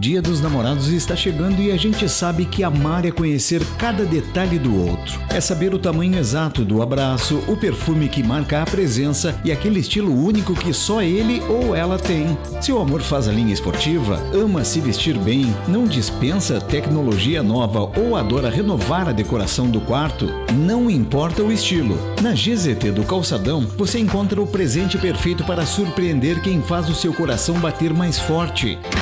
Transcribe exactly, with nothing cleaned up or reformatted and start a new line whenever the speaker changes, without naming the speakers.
Dia dos Namorados está chegando e a gente sabe que amar é conhecer cada detalhe do outro. É saber o tamanho exato do abraço, o perfume que marca a presença e aquele estilo único que só ele ou ela tem. Se o amor faz a linha esportiva, ama se vestir bem, não dispensa tecnologia nova ou adora renovar a decoração do quarto, não importa o estilo. Na G Z T do Calçadão, você encontra o presente perfeito para surpreender quem faz o seu coração bater mais forte.